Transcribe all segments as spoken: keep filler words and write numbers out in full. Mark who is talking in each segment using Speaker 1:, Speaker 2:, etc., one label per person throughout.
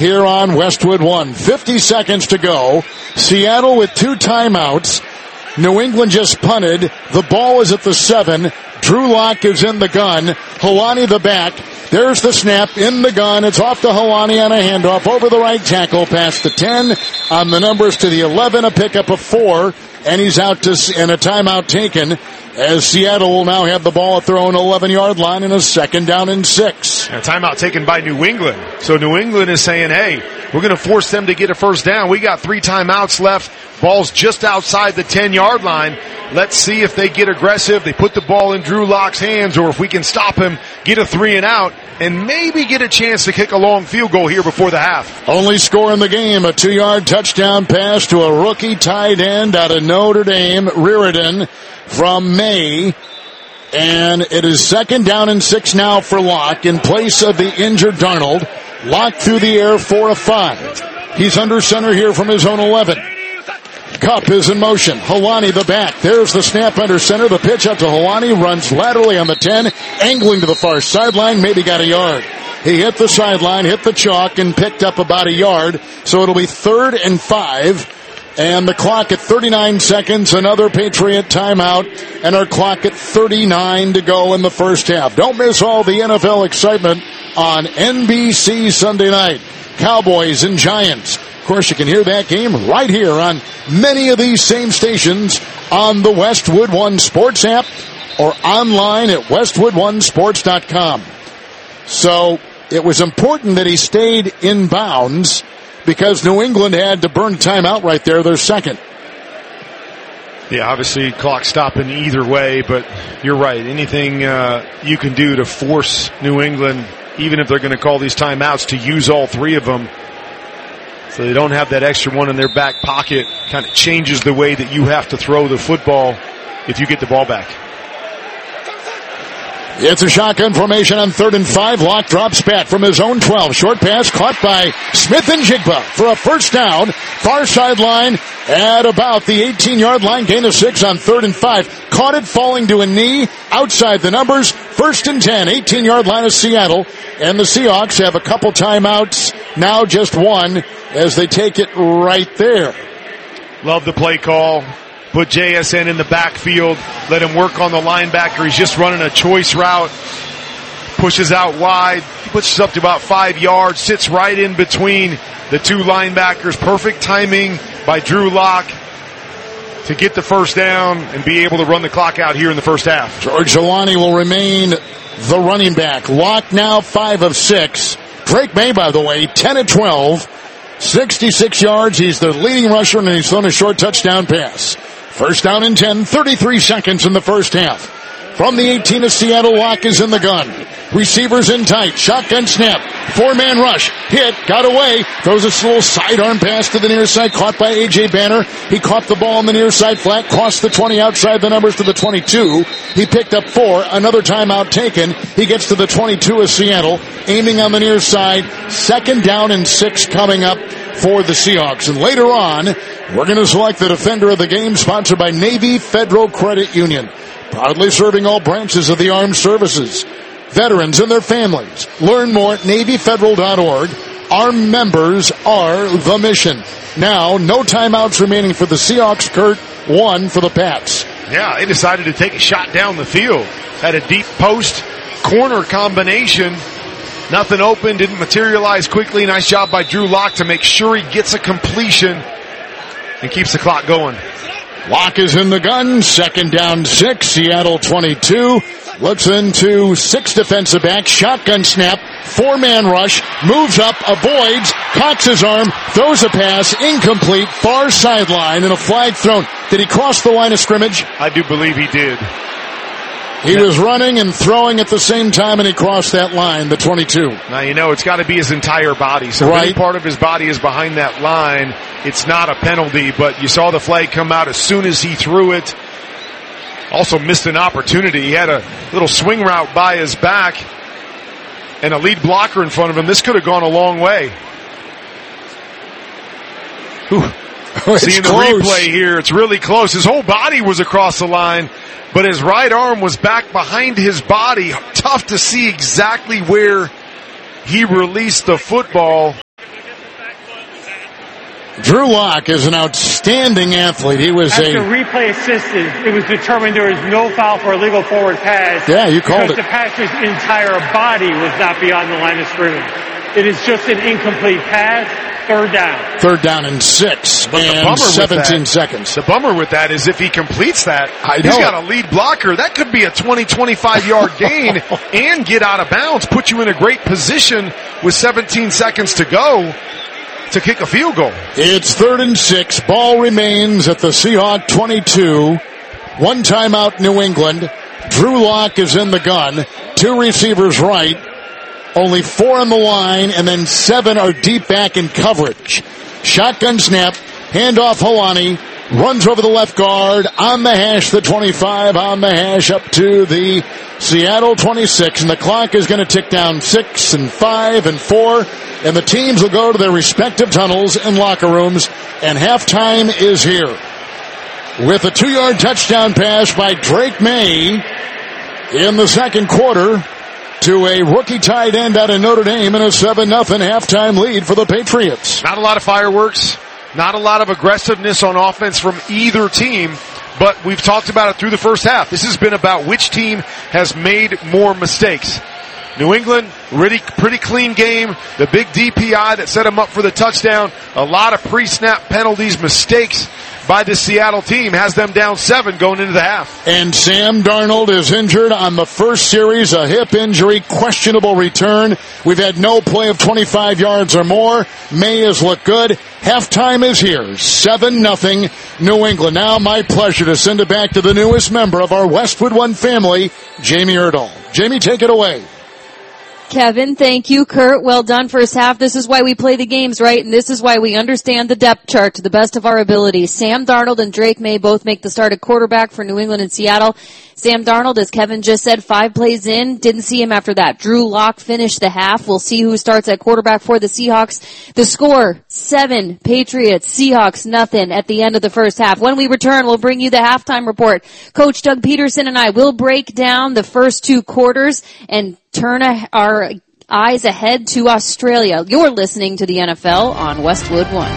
Speaker 1: here on Westwood One. fifty seconds to go. Seattle with two timeouts. New England just punted. The ball is at the seven. Drew Lock is in the gun. Helani the back. There's the snap in the gun. It's off to Helani on a handoff over the right tackle past the ten. On the numbers to the eleven, a pickup of four. And he's out to, and a timeout taken as Seattle will now have the ball at their own eleven-yard line in a second down and six.
Speaker 2: And a timeout taken by New England. So New England is saying, hey, we're going to force them to get a first down. We got three timeouts left. Ball's just outside the ten-yard line. Let's see if they get aggressive. They put the ball in Drew Lock's hands, or if we can stop him, get a three and out, and maybe get a chance to kick a long field goal here before the half.
Speaker 1: Only score in the game, a two-yard touchdown pass to a rookie tight end out of Notre Dame, Reardon from May. And it is second down and six now for Locke in place of the injured Darnold. Locke through the air for a five. He's under center here from his own eleven. Kupp is in motion. Helani the back. There's the snap under center. The pitch out to Helani. Runs laterally on the ten. Angling to the far sideline. Maybe got a yard. He hit the sideline, hit the chalk, and picked up about a yard. So it'll be third and five. And the clock at thirty-nine seconds. Another Patriot timeout. And our clock at thirty-nine to go in the first half. Don't miss all the N F L excitement on N B C Sunday night. Cowboys and Giants. Of course, you can hear that game right here on many of these same stations on the Westwood One Sports app or online at westwood one sports dot com. So it was important that he stayed in bounds because New England had to burn timeout right there, their second.
Speaker 2: Yeah, obviously clock stopping either way, but you're right. Anything uh, you can do to force New England, even if they're going to call these timeouts, to use all three of them, so they don't have that extra one in their back pocket, kind of changes the way that you have to throw the football if you get the ball back.
Speaker 1: It's a shotgun formation on third and five. Locke drops back from his own twelve. Short pass caught by Smith and Jigba for a first down. Far sideline at about the eighteen-yard line. Gain of six on third and five. Caught it falling to a knee. Outside the numbers. First and ten. eighteen-yard line of Seattle. And the Seahawks have a couple timeouts. Now just one as they take it right there.
Speaker 2: Love the play call. Put J S N in the backfield. Let him work on the linebacker. He's just running a choice route. Pushes out wide. Pushes up to about five yards. Sits right in between the two linebackers. Perfect timing by Drew Lock to get the first down and be able to run the clock out here in the first half.
Speaker 1: George Helani will remain the running back. Lock now five of six. Drake May, by the way, ten of twelve. sixty-six yards. He's the leading rusher, and he's thrown a short touchdown pass. First down and ten, thirty-three seconds in the first half. From the eighteen of Seattle, Locke is in the gun. Receivers in tight. Shotgun snap. Four-man rush. Hit. Got away. Throws a little sidearm pass to the near side. Caught by A J Banner. He caught the ball on the near side flat. Crossed the twenty outside the numbers to the twenty-two. He picked up four. Another timeout taken. He gets to the twenty-two of Seattle. Aiming on the near side. Second down and six coming up for the Seahawks. And later on, we're going to select the defender of the game, sponsored by Navy Federal Credit Union. Proudly serving all branches of the armed services, veterans and their families. Learn more at navy federal dot org. Our members are the mission. Now, no timeouts remaining for the Seahawks. Kurt, one for the Pats.
Speaker 2: Yeah, they decided to take a shot down the field. Had a deep post corner combination. Nothing open, didn't materialize quickly. Nice job by Drew Lock to make sure he gets a completion and keeps the clock going.
Speaker 1: Locke is in the gun. Second down six. Seattle twenty-two. Looks into six defensive backs. Shotgun snap. Four-man rush. Moves up. Avoids. Cocks his arm. Throws a pass. Incomplete. Far sideline and a flag thrown. Did he cross the line of scrimmage?
Speaker 2: I do believe he did.
Speaker 1: He was running and throwing at the same time, and he crossed that line, the twenty-two.
Speaker 2: Now, you know, it's got to be his entire body. So
Speaker 1: right.
Speaker 2: If any part of his body is behind that line, it's not a penalty, but you saw the flag come out as soon as he threw it. Also missed an opportunity. He had a little swing route by his back and a lead blocker in front of him. This could have gone a long way. Ooh. Seeing the
Speaker 1: close.
Speaker 2: replay here, it's really close. His whole body was across the line, but his right arm was back behind his body. Tough to see exactly where he released the football.
Speaker 1: Drew Lock is an outstanding athlete. He was
Speaker 3: After
Speaker 1: a
Speaker 3: replay assisted, it was determined there was no foul for a legal forward pass.
Speaker 1: Yeah, you called
Speaker 3: because
Speaker 1: it.
Speaker 3: the passer's entire body was not beyond the line of scrimmage. It is just an incomplete pass. Third down.
Speaker 1: Third down and six.
Speaker 2: But
Speaker 1: and
Speaker 2: the bummer
Speaker 1: seventeen
Speaker 2: with that,
Speaker 1: seconds.
Speaker 2: The bummer with that is if he completes that,
Speaker 1: I
Speaker 2: he's
Speaker 1: know
Speaker 2: got a lead blocker. That could be a twenty, twenty-five yard gain and get out of bounds, put you in a great position with seventeen seconds to go to kick a field goal.
Speaker 1: It's third and six. Ball remains at the Seahawk twenty-two. One timeout, New England. Drew Lock is in the gun. Two receivers right. Only four on the line, and then seven are deep back in coverage. Shotgun snap. Handoff Holani. Runs over the left guard. On the hash, the twenty-five. On the hash up to the Seattle twenty-six. And the clock is going to tick down six and five and four. And the teams will go to their respective tunnels and locker rooms. And halftime is here. With a two-yard touchdown pass by Drake May in the second quarter to a rookie tight end out of Notre Dame and a seven nothing halftime lead for the Patriots.
Speaker 2: Not a lot of fireworks, not a lot of aggressiveness on offense from either team, but we've talked about it through the first half. This has been about which team has made more mistakes. New England, really pretty clean game. The big D P I that set them up for the touchdown. A lot of pre-snap penalties, mistakes by the Seattle team has them down seven going into the half.
Speaker 1: And Sam Darnold is injured on the first series, a hip injury, questionable return. We've had no play of twenty-five yards or more. May has looked good. Halftime is here, seven nothing New England. Now my pleasure to send it back to the newest member of our Westwood One family, Jamie Erdahl. Jamie, take it away.
Speaker 4: Kevin, thank you. Kurt, well done first half. This is why we play the games, right? And this is why we understand the depth chart to the best of our abilities. Sam Darnold and Drake May both make the start at quarterback for New England and Seattle. Sam Darnold, as Kevin just said, five plays in. Didn't see him after that. Drew Lock finished the half. We'll see who starts at quarterback for the Seahawks. The score, seven. Patriots, Seahawks, nothing at the end of the first half. When we return, we'll bring you the halftime report. Coach Doug Peterson and I will break down the first two quarters and turn our eyes ahead to Australia. You're listening to the N F L on Westwood One.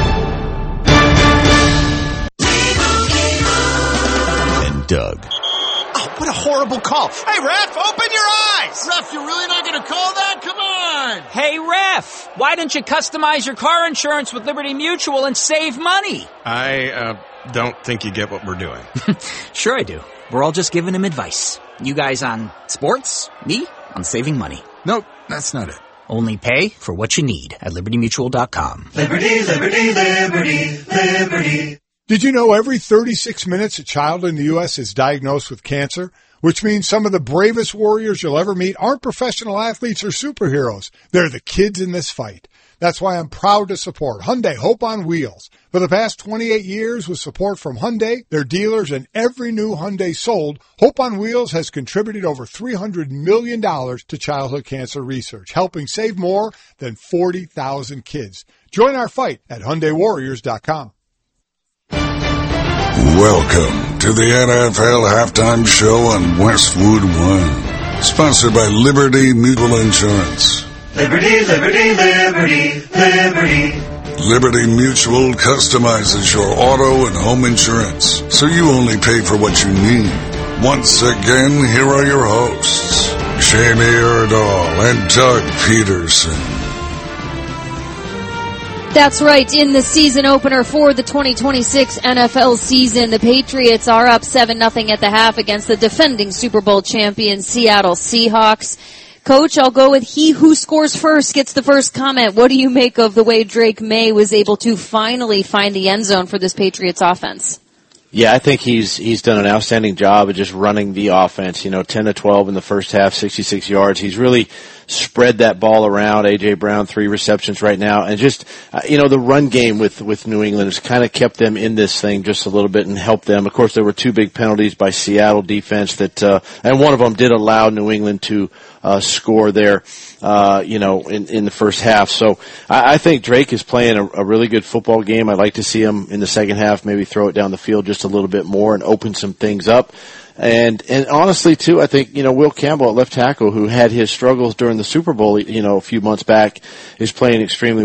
Speaker 5: And Doug.
Speaker 6: Oh, what a horrible call. Hey, ref, open your eyes.
Speaker 1: Ref, you're really not going to call that? Come on.
Speaker 7: Hey, ref, why don't you customize your car insurance with Liberty Mutual and save money?
Speaker 6: I uh, don't think you get what we're doing.
Speaker 7: Sure I do. We're all just giving him advice. You guys on sports, me on saving money.
Speaker 6: Nope, that's not it.
Speaker 7: Only pay for what you need at liberty mutual dot com.
Speaker 8: Liberty, liberty, liberty, liberty.
Speaker 9: Did you know every thirty-six minutes a child in the U S is diagnosed with cancer? Which means some of the bravest warriors you'll ever meet aren't professional athletes or superheroes. They're the kids in this fight. That's why I'm proud to support Hyundai Hope on Wheels. For the past twenty-eight years, with support from Hyundai, their dealers, and every new Hyundai sold, Hope on Wheels has contributed over three hundred million dollars to childhood cancer research, helping save more than forty thousand kids. Join our fight at Hyundai Warriors dot com.
Speaker 10: Welcome to the N F L Halftime Show on Westwood One, sponsored by Liberty Mutual Insurance.
Speaker 8: Liberty, liberty, liberty, liberty.
Speaker 10: Liberty Mutual customizes your auto and home insurance, so you only pay for what you need. Once again, here are your hosts, Jamie Erdahl and Doug Peterson.
Speaker 4: That's right. In the season opener for the twenty twenty-six N F L season, the Patriots are up seven nothing at the half against the defending Super Bowl champion Seattle Seahawks. Coach, I'll go with he who scores first gets the first comment. What do you make of the way Drake May was able to finally find the end zone for this Patriots offense?
Speaker 11: Yeah, I think he's he's done an outstanding job of just running the offense. You know, ten to twelve in the first half, sixty-six yards. He's really spread that ball around. A J Brown, three receptions right now. And just, uh, you know, the run game with, with New England has kind of kept them in this thing just a little bit and helped them. Of course, there were two big penalties by Seattle defense that, uh, and one of them did allow New England to, uh, score there, uh, you know, in, in the first half. So I, I think Drake is playing a, a really good football game. I'd like to see him in the second half maybe throw it down the field just a little bit more and open some things up. And, and honestly too, I think, you know, Will Campbell at left tackle, who had his struggles during the Super Bowl, you know, a few months back, is playing extremely